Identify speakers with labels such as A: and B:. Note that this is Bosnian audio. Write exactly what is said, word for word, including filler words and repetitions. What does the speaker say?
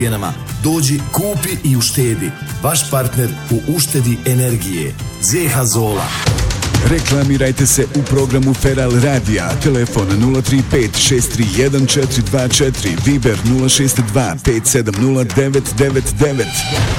A: cijenama. Dođi, kupi i uštedi. Vaš partner u uštedi energije. zet ha Zola.
B: Reklamirajte se u programu Feral Radija. Telefon nula tri pet šest tri jedan četiri dva četiri, Viber nula šest dva pet sedam nula devet devet devet.